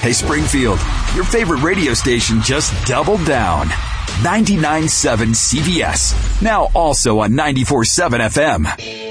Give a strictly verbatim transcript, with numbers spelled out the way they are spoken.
Hey, Springfield, your favorite radio station just doubled down. ninety-nine point seven C B S, now also on ninety-four point seven F M.